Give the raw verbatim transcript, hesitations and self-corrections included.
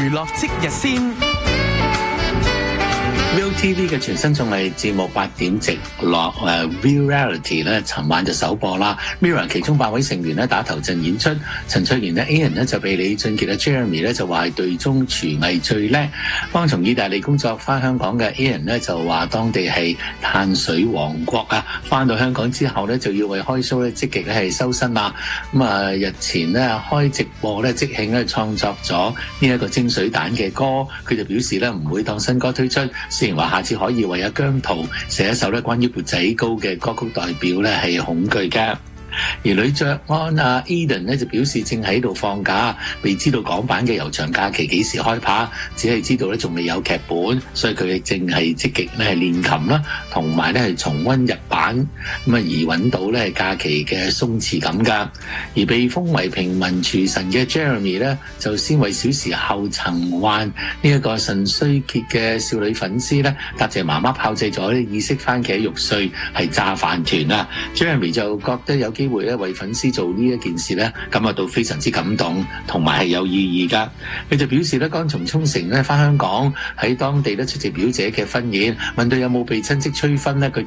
娛樂即日先。 ViuTV 嘅全新綜藝節目八點直落誒 Viu Reality 咧，尋晚就首播啦。Mirror 其中八位成員咧打頭陣演出，陳卓賢咧 Ian 咧就被李俊傑咧 Jeremy 咧就話係隊中廚藝最叻。剛從意大利工作翻香港嘅 Ian 咧就話當地係碳水王國啊，翻到香港之後咧就要為開 show 咧積極咧係修身啦。咁啊日前咧開直播咧即興咧創作咗呢一個蒸水蛋嘅歌，佢就表示咧唔會當新歌推出。雖然話下次可以為阿姜濤寫一首咧關於缽仔糕嘅歌曲，代表咧係恐懼嘅。而女爵安啊 Eden 咧就表示正喺度放假，未知道港版嘅悠長假期幾時開拍，只係知道咧仲未有劇本，所以佢哋正係積極咧係練琴啦，同埋咧係重溫日版咁啊，而揾到咧假期嘅鬆弛感噶。而被封為平民廚神嘅 Jeremy 咧，就先為小時候曾患呢一個腎衰竭嘅少女粉絲咧，答謝媽媽炮製咗意式番茄肉碎係炸飯團啊。Jeremy 就覺得有機會咧為粉絲做呢一件事咧，感覺到非常之感動，同埋係有意義噶。佢就表示咧，剛從沖繩咧翻香港，喺當地咧出席表姐嘅婚宴，問到有冇被親戚催婚咧，佢